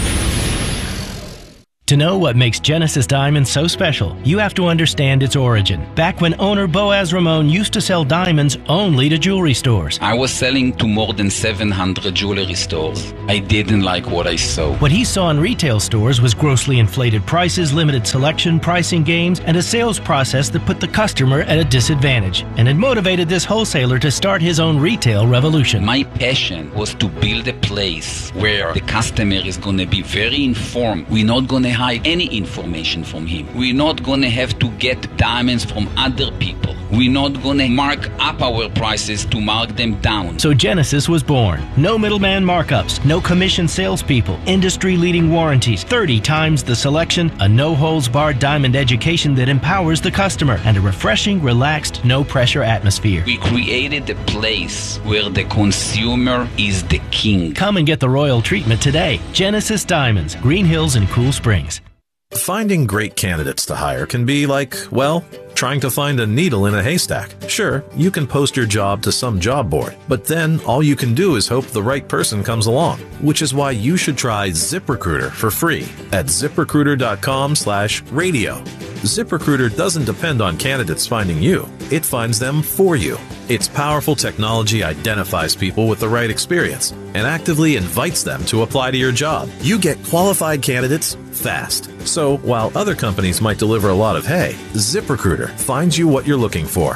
To know what makes Genesis Diamonds so special, you have to understand its origin. Back when owner Boaz Ramon used to sell diamonds only to jewelry stores. I was selling to more than seven hundred jewelry stores. I didn't like what I saw. What he saw in retail stores was grossly inflated prices, limited selection, pricing games, and a sales process that put the customer at a disadvantage. And it motivated this wholesaler to start his own retail revolution. My passion was to build a place where the customer is going to be very informed. We're not going to hide any information from him. We're not going to have to get diamonds from other people. We're not going to mark up our prices to mark them down. So Genesis was born. No middleman markups, no commission salespeople, industry-leading warranties, thirty times the selection, a no-holds-barred diamond education that empowers the customer, and a refreshing, relaxed, no-pressure atmosphere. We created a place where the consumer is the king. Come and get the royal treatment today. Genesis Diamonds, Green Hills and Cool Springs. Finding great candidates to hire can be like, well, trying to find a needle in a haystack. Sure, you can post your job to some job board, but then all you can do is hope the right person comes along, which is why you should try ZipRecruiter for free at ZipRecruiter.com slash radio. ZipRecruiter doesn't depend on candidates finding you. It finds them for you. Its powerful technology identifies people with the right experience and actively invites them to apply to your job. You get qualified candidates fast. So while other companies might deliver a lot of hay, ZipRecruiter finds you what you're looking for.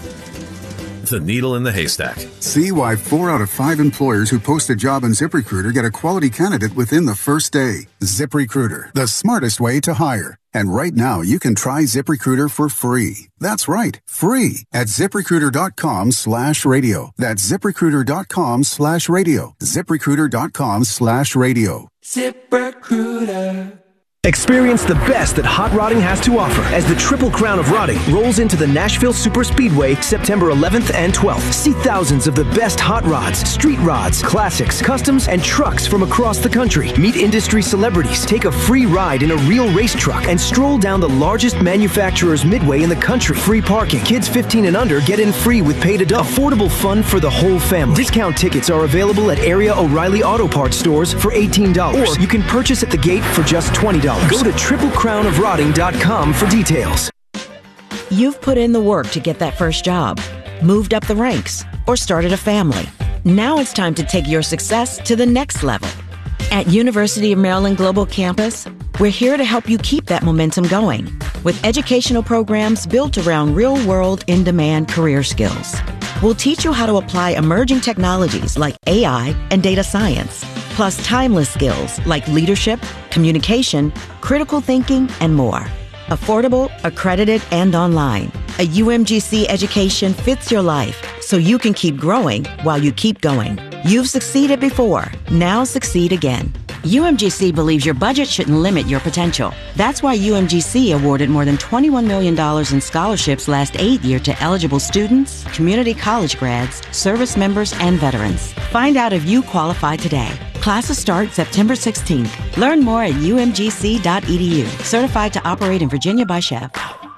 The needle in the haystack. See why four out of five employers who post a job on ZipRecruiter get a quality candidate within the first day. ZipRecruiter, the smartest way to hire. And right now, you can try ZipRecruiter for free. That's right, free at ZipRecruiter.com slash radio. That's ZipRecruiter.com slash radio. ZipRecruiter.com slash radio. ZipRecruiter. Experience the best that hot rodding has to offer as the Triple Crown of Rodding rolls into the Nashville Super Speedway September eleventh and twelfth. See thousands of the best hot rods, street rods, classics, customs, and trucks from across the country. Meet industry celebrities, take a free ride in a real race truck, and stroll down the largest manufacturer's midway in the country. Free parking. Kids fifteen and under get in free with paid adult. Affordable fun for the whole family. Discount tickets are available at area O'Reilly Auto Parts stores for eighteen dollars. Or you can purchase at the gate for just twenty dollars. Go to triple crown of rodding dot com for details. You've put in the work to get that first job, moved up the ranks, or started a family. Now it's time to take your success to the next level. At University of Maryland Global Campus, we're here to help you keep that momentum going with educational programs built around real-world, in-demand career skills. We'll teach you how to apply emerging technologies like A I and data science, plus timeless skills like leadership, communication, critical thinking, and more. Affordable, accredited, and online. A U M G C education fits your life so you can keep growing while you keep going. You've succeeded before. Now succeed again. U M G C believes your budget shouldn't limit your potential. That's why U M G C awarded more than twenty-one million dollars in scholarships last eight year to eligible students, community college grads, service members, and veterans. Find out if you qualify today. Classes start September sixteenth. Learn more at U M G C dot E D U. Certified to operate in Virginia by Chef.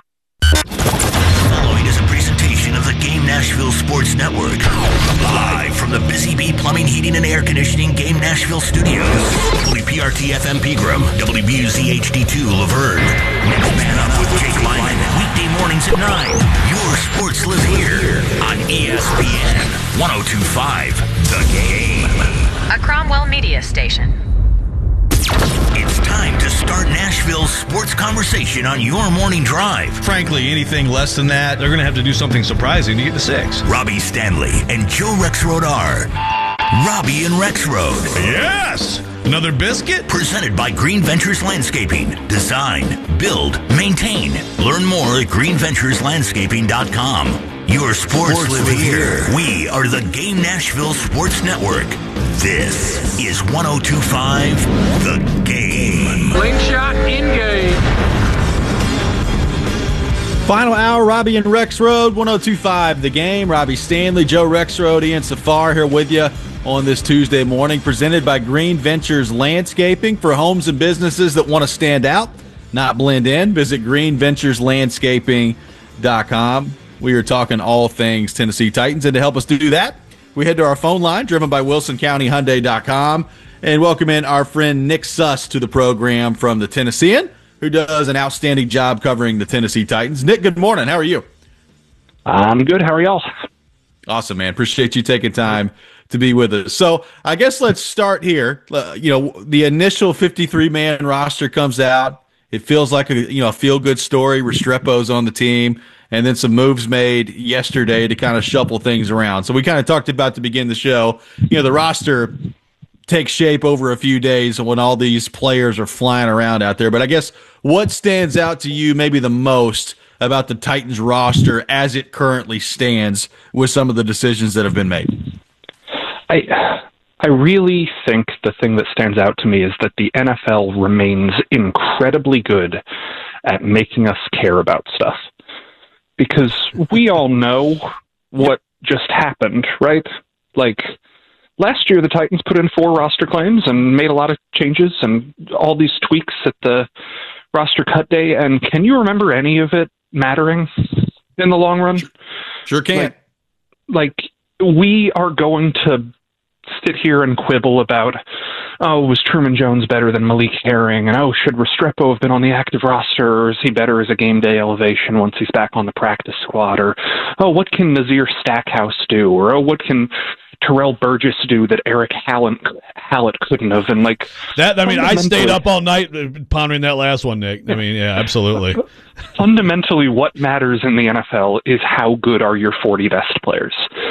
Following is a presentation of the Game Nashville Sports Network. Live from the Busy Bee Plumbing, Heating, and Air Conditioning Game Nashville Studios. W P R T F M Pegram, W B U Z H D two Laverne. Next Man Up with Jake Lyman. Weekday mornings at nine. Your sports live here on E S P N ten twenty-five The Game. A Cromwell media station. It's time to start Nashville's sports conversation on your morning drive. Frankly, anything less than that, they're going to have to do something surprising to get to six. Robbie Stanley and Joe Rexrode are Robbie and Rexrode. Yes! Another biscuit? Presented by Green Ventures Landscaping. Design, build, maintain. Learn more at green ventures landscaping dot com. Your sports, sports live, live here. here. We are the Game Nashville Sports Network. This is ten twenty-five The Game. Slingshot in game. Final hour, Robbie and Rexroad, one oh two point five The Game. Robbie Stanley, Joe Rexroad, Ian Safar here with you on this Tuesday morning, presented by Green Ventures Landscaping. For homes and businesses that want to stand out, not blend in, visit green ventures landscaping dot com. We are talking all things Tennessee Titans, and to help us do that, we head to our phone line, driven by wilson county hyundai dot com, and welcome in our friend Nick Suss to the program from the Tennessean, who does an outstanding job covering the Tennessee Titans. Nick, good morning. How are you? I'm good. How are y'all? Awesome, man. Appreciate you taking time to be with us. So I guess let's start here. Uh, you know, the initial fifty-three man roster comes out. It feels like a you know a feel-good story. Restrepo's on the team, and then some moves made yesterday to kind of shuffle things around. So we kind of talked about to begin the show. You know, the roster takes shape over a few days when all these players are flying around out there. But I guess what stands out to you maybe the most about the Titans roster as it currently stands with some of the decisions that have been made? I I really think the thing that stands out to me is that the N F L remains incredibly good at making us care about stuff. Because we all know what just happened, right? Like, last year the Titans put in four roster claims and made a lot of changes and all these tweaks at the roster cut day, and can you remember any of it mattering in the long run? Sure can. Like, like we are going to sit here and quibble about, oh, was Truman Jones better than Malik Herring? And, oh, should Restrepo have been on the active roster, or is he better as a game day elevation once he's back on the practice squad? Or, oh, what can Nazir Stackhouse do? Or, oh, what can Terrell Burgess do that Eric Hallett, Hallett couldn't have? And like that, I mean, I stayed up all night pondering that last one, Nick. I mean, yeah, absolutely. Fundamentally, what matters in the N F L is how good are your forty best players.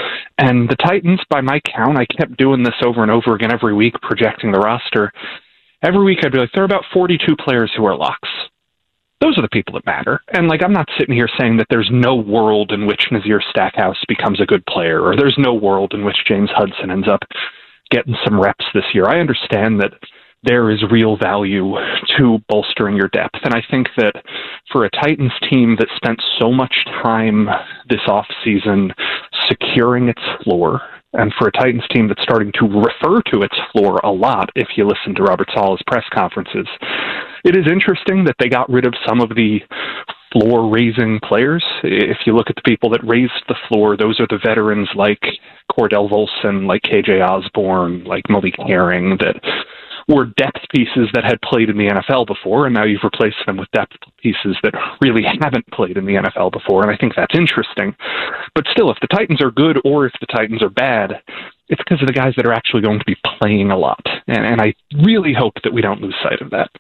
And the Titans, by my count, I kept doing this over and over again every week, projecting the roster. Every week I'd be like, there are about forty-two players who are locks. Those are the people that matter. And like, I'm not sitting here saying that there's no world in which Nazir Stackhouse becomes a good player, or there's no world in which James Hudson ends up getting some reps this year. I understand that there is real value to bolstering your depth. And I think that for a Titans team that spent so much time this offseason securing its floor, and for a Titans team that's starting to refer to its floor a lot, if you listen to Robert Saleh's press conferences, it is interesting that they got rid of some of the floor-raising players. If you look at the people that raised the floor, those are the veterans like Cordell Volson, like K J Osborne, like Malik Herring, that were depth pieces that had played in the N F L before, and now you've replaced them with depth pieces that really haven't played in the N F L before, and I think that's interesting. But still, if the Titans are good or if the Titans are bad, it's because of the guys that are actually going to be playing a lot, and, and I really hope that we don't lose sight of that.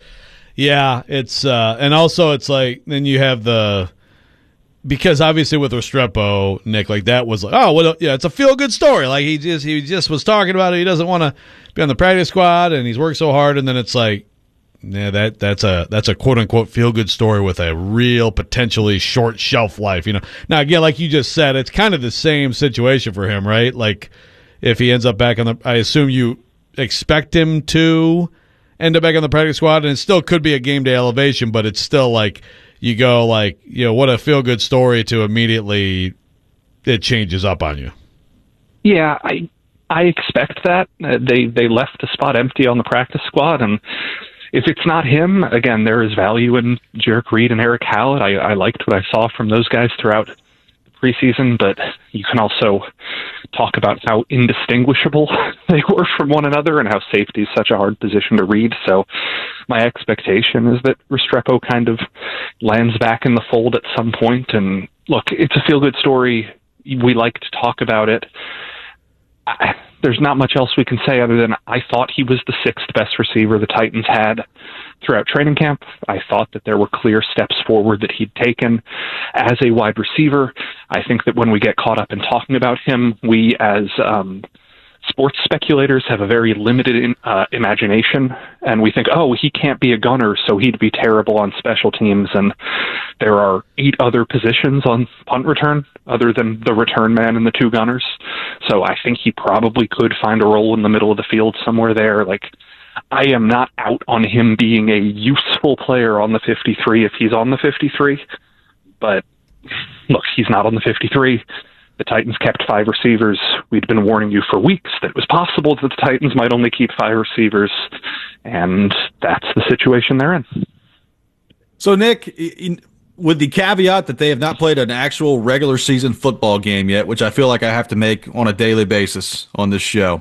Yeah, it's uh, and also it's like then you have the because obviously with Restrepo, Nick, like that was like, oh, well, yeah, it's a feel good story. Like he just he just was talking about it. He doesn't want to be on the practice squad, and he's worked so hard, and then it's like, yeah, that that's a that's a quote unquote feel good story with a real potentially short shelf life. You know, now again, like you just said, it's kind of the same situation for him, right? Like if he ends up back on the, I assume you expect him to end up back on the practice squad, and it still could be a game day elevation, but it's still like you go like, you know, what a feel good story to immediately it changes up on you. Yeah, I I expect that. Uh, they they left the spot empty on the practice squad, and if it's not him, again, there is value in Jerrick Reed and Eric Hallett. I, I liked what I saw from those guys throughout the preseason, but you can also talk about how indistinguishable they were from one another and how safety is such a hard position to read. So my expectation is that Restrepo kind of lands back in the fold at some point. And look, it's a feel-good story. We like to talk about it. I, there's not much else we can say other than I thought he was the sixth best receiver the Titans had throughout training camp. I thought that there were clear steps forward that he'd taken as a wide receiver. I think that when we get caught up in talking about him, we as um, sports speculators have a very limited in, uh, imagination, and we think, oh, he can't be a gunner, so he'd be terrible on special teams. And there are eight other positions on punt return other than the return man and the two gunners. So I think he probably could find a role in the middle of the field somewhere there. Like, I am not out on him being a useful player on the fifty-three if he's on the fifty-three, But look, he's not on the fifty-three. The Titans kept five receivers. We'd been warning you for weeks that it was possible that the Titans might only keep five receivers, and that's the situation they're in. So, Nick, in, with the caveat that they have not played an actual regular season football game yet, which I feel like I have to make on a daily basis on this show,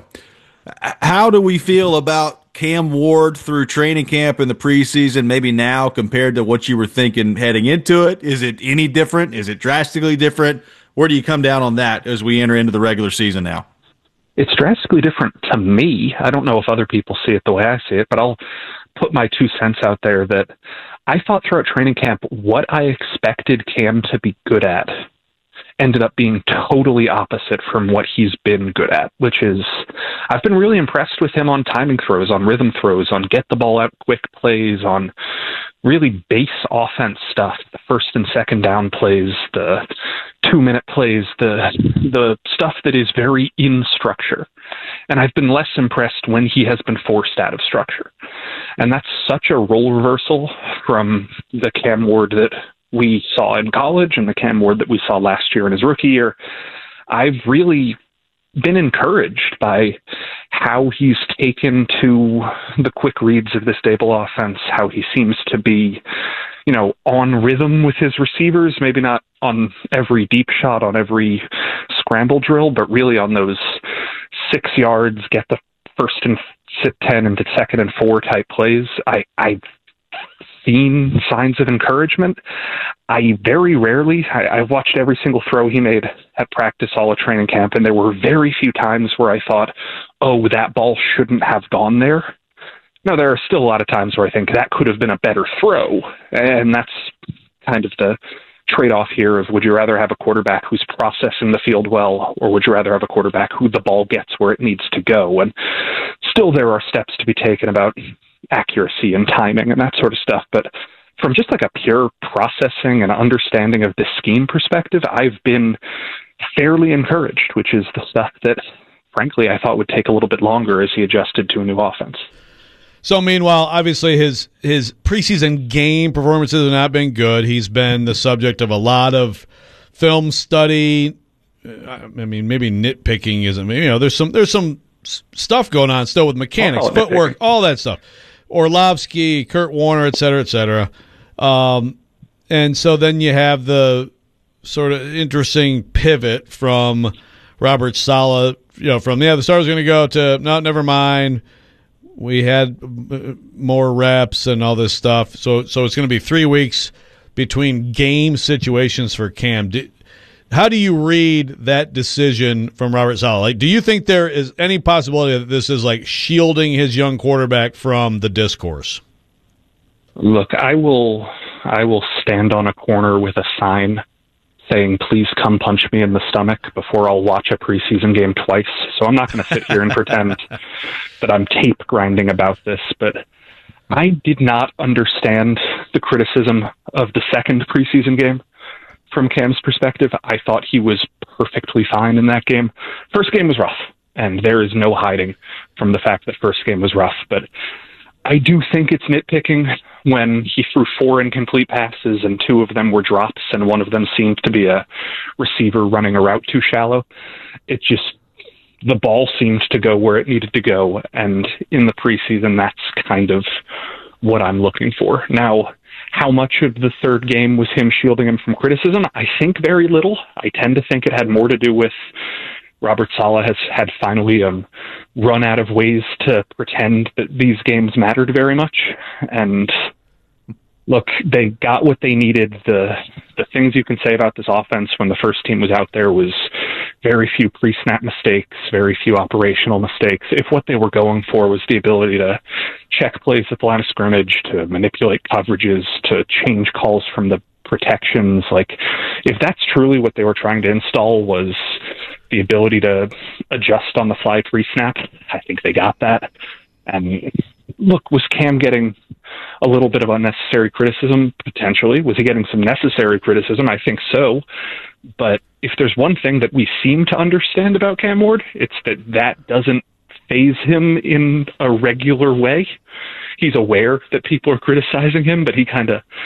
how do we feel about Cam Ward through training camp in the preseason, maybe now compared to what you were thinking heading into it? Is it any different? Is it drastically different? Where do you come down on that as we enter into the regular season now? It's drastically different to me. I don't know if other people see it the way I see it, but I'll put my two cents out there that I thought throughout training camp what I expected Cam to be good at ended up being totally opposite from what he's been good at, which is I've been really impressed with him on timing throws, on rhythm throws, on get the ball out quick plays, on really base offense stuff, the first and second down plays, the two-minute plays, the the stuff that is very in structure. And I've been less impressed when he has been forced out of structure. And that's such a role reversal from the Cam Ward that we saw in college and the Cam Ward that we saw last year in his rookie year. I've really been encouraged by how he's taken to the quick reads of this Dable offense, how he seems to be, you know, on rhythm with his receivers, maybe not on every deep shot, on every scramble drill, but really on those six yards, get the first and sit ten into second and four type plays. I, I've seen signs of encouragement. I very rarely, I, I've watched every single throw he made at practice, all of training camp, and there were very few times where I thought, oh, that ball shouldn't have gone there. Now, there are still a lot of times where I think that could have been a better throw, and that's kind of the trade-off here of would you rather have a quarterback who's processing the field well, or would you rather have a quarterback who the ball gets where it needs to go? And still there are steps to be taken about accuracy and timing and that sort of stuff. But from just like a pure processing and understanding of the scheme perspective, I've been fairly encouraged, which is the stuff that, frankly, I thought would take a little bit longer as he adjusted to a new offense. So, meanwhile, obviously his his preseason game performances have not been good. He's been the subject of a lot of film study. I mean, maybe nitpicking isn't. You know, there's some there's some stuff going on still with mechanics, oh, footwork, all that stuff. Orlovsky, Kurt Warner, et cetera, et cetera. Um, and so then you have the sort of interesting pivot from Robert Saleh, you know, from, yeah, the starter's going to go to, no, never mind. We had more reps and all this stuff. So so it's going to be three weeks between game situations for Cam. Do, how do you read that decision from Robert Saleh? Like, do you think there is any possibility that this is like shielding his young quarterback from the discourse? Look, I will I will stand on a corner with a sign saying, please come punch me in the stomach before I'll watch a preseason game twice. So I'm not going to sit here and pretend that I'm tape grinding about this, but I did not understand the criticism of the second preseason game from Cam's perspective. I thought he was perfectly fine in that game. First game was rough, and there is no hiding from the fact that first game was rough, but I do think it's nitpicking when he threw four incomplete passes and two of them were drops and one of them seemed to be a receiver running a route too shallow. It just, the ball seemed to go where it needed to go, and in the preseason, that's kind of what I'm looking for. Now, how much of the third game was him shielding him from criticism? I think very little. I tend to think it had more to do with Robert Saleh has had finally um, run out of ways to pretend that these games mattered very much. And look, they got what they needed. The the things you can say about this offense when the first team was out there was very few pre-snap mistakes, very few operational mistakes. If what they were going for was the ability to check plays at the line of scrimmage, to manipulate coverages, to change calls from the protections, like if that's truly what they were trying to install was the ability to adjust on the fly pre-snap, I think they got that. And look, was Cam getting a little bit of unnecessary criticism? Potentially. Was he getting some necessary criticism? I think so. But if there's one thing that we seem to understand about Cam Ward, it's that that doesn't faze him in a regular way. He's aware that people are criticizing him, but he kind of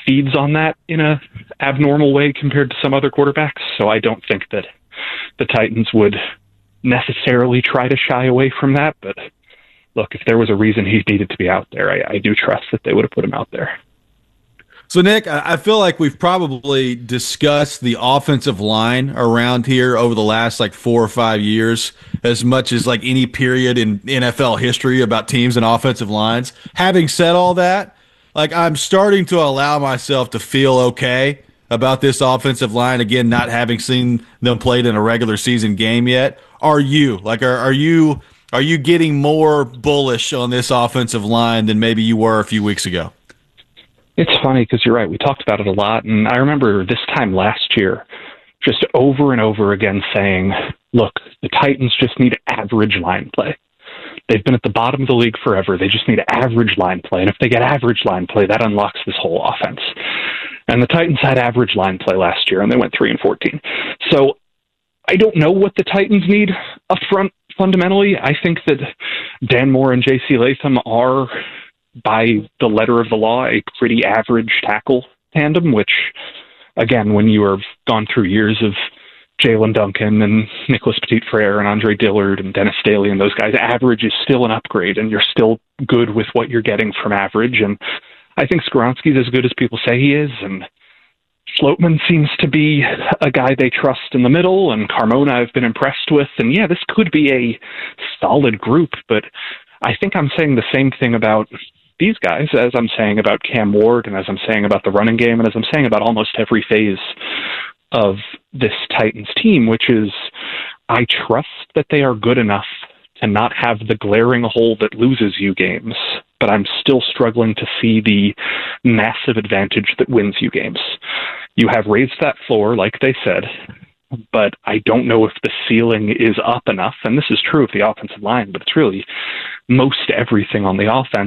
feeds on that in a abnormal way compared to some other quarterbacks. So I don't think that the Titans would necessarily try to shy away from that. But look, if there was a reason he needed to be out there, I, I do trust that they would have put him out there. So, Nick, I feel like we've probably discussed the offensive line around here over the last like four or five years as much as like any period in N F L history about teams and offensive lines. Having said all that, like I'm starting to allow myself to feel okay about this offensive line, again, not having seen them played in a regular season game yet. Are you? Like, are, are you are you getting more bullish on this offensive line than maybe you were a few weeks ago? It's funny because you're right. We talked about it a lot. And I remember this time last year, just over and over again saying, look, the Titans just need average line play. They've been at the bottom of the league forever. They just need average line play. And if they get average line play, that unlocks this whole offense. And the Titans had average line play last year, and they went three and fourteen. So I don't know what the Titans need up front fundamentally. I think that Dan Moore and J C Latham are, by the letter of the law, a pretty average tackle tandem, which, again, when you have gone through years of Jalen Duncan and Nicholas Petit-Frere and Andre Dillard and Dennis Staley and those guys, average is still an upgrade, and you're still good with what you're getting from average. And I think Skoronski's as good as people say he is, and Floatman seems to be a guy they trust in the middle, and Carmona I've been impressed with. And yeah, this could be a solid group, but I think I'm saying the same thing about these guys as I'm saying about Cam Ward and as I'm saying about the running game and as I'm saying about almost every phase of this Titans team, which is I trust that they are good enough to not have the glaring hole that loses you games, but I'm still struggling to see the massive advantage that wins you games. You have raised that floor, like they said, but I don't know if the ceiling is up enough, and this is true of the offensive line, but it's really most everything on the offense.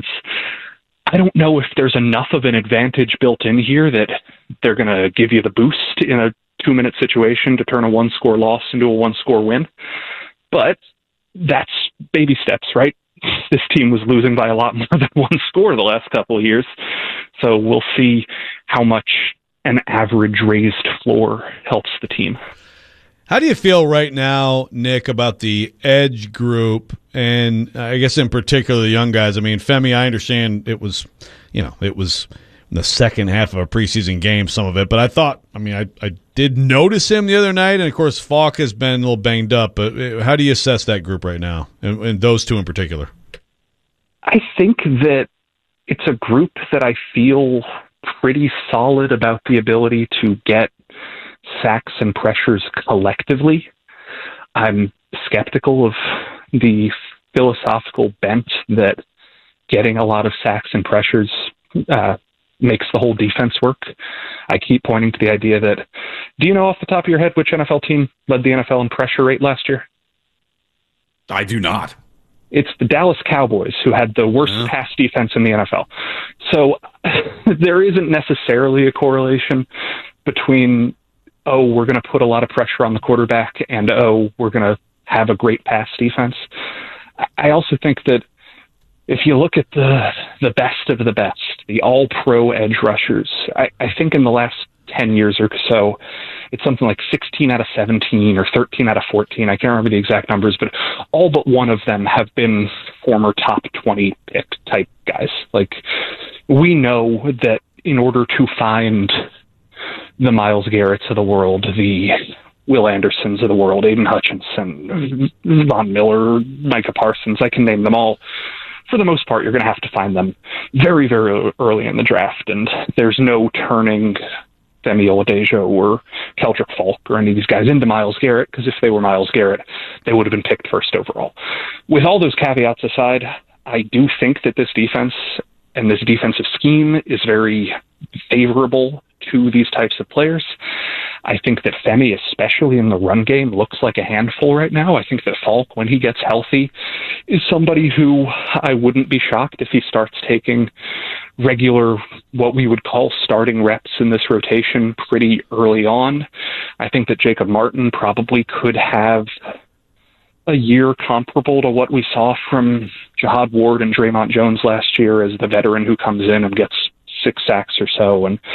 I don't know if there's enough of an advantage built in here that they're going to give you the boost in a two-minute situation to turn a one-score loss into a one-score win, but that's baby steps, right? This team was losing by a lot more than one score the last couple of years, so we'll see how much an average raised floor helps the team. How do you feel right now, Nick, about the edge group, and I guess in particular the young guys? I mean, Femi, I understand it was, you know, it was in the second half of a preseason game, some of it, but I thought, I mean, I, I did notice him the other night, and of course Falk has been a little banged up, but how do you assess that group right now, and, and those two in particular? I think that it's a group that I feel pretty solid about the ability to get sacks and pressures collectively. I'm skeptical of the philosophical bent that getting a lot of sacks and pressures uh, makes the whole defense work. I keep pointing to the idea that, do you know off the top of your head which N F L team led the N F L in pressure rate last year? I do not. It's the Dallas Cowboys, who had the worst yeah. pass defense in the N F L. So there isn't necessarily a correlation between, oh, we're going to put a lot of pressure on the quarterback, and, oh, we're going to have a great pass defense. I also think that if you look at the the best of the best, the all-pro edge rushers, I, I think in the last ten years or so, it's something like sixteen out of seventeen or thirteen out of fourteen. I can't remember the exact numbers, but all but one of them have been former top twenty pick type guys. Like, we know that in order to find the Myles Garretts of the world, the Will Andersons of the world, Aiden Hutchinson, Von Miller, Micah Parsons, I can name them all. For the most part, you're going to have to find them very, very early in the draft, and there's no turning Femi Oladejo or Keldrick Falk or any of these guys into Myles Garrett, because if they were Myles Garrett, they would have been picked first overall. With all those caveats aside, I do think that this defense and this defensive scheme is very favorable to these types of players. I think that Femi, especially in the run game, looks like a handful right now. I think that Falk, when he gets healthy, is somebody who I wouldn't be shocked if he starts taking regular, what we would call starting reps in this rotation pretty early on. I think that Jacob Martin probably could have a year comparable to what we saw from Jihad Ward and Draymond Jones last year as the veteran who comes in and gets six sacks or so. And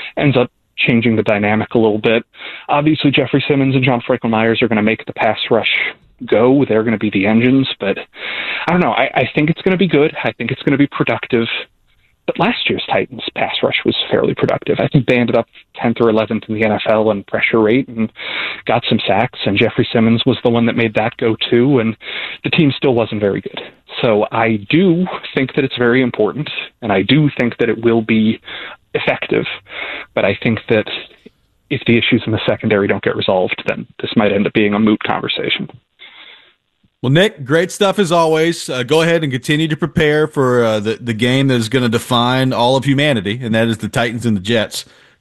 ends up changing the dynamic a little bit. Obviously, Jeffrey Simmons and John Franklin Myers are going to make the pass rush go. They're going to be the engines, but I don't know. I, I think it's going to be good. I think it's going to be productive. But last year's Titans pass rush was fairly productive. I think they ended up tenth or eleventh in the N F L in pressure rate and got some sacks, and Jeffrey Simmons was the one that made that go too, and the team still wasn't very good. So I do think that it's very important, and I do think that it will be effective, but I think that if the issues in the secondary don't get resolved, then this might end up being a moot conversation. Well, Nick, great stuff as always. Uh, go ahead and continue to prepare for uh, the, the game that is going to define all of humanity, and that is the Titans and the Jets.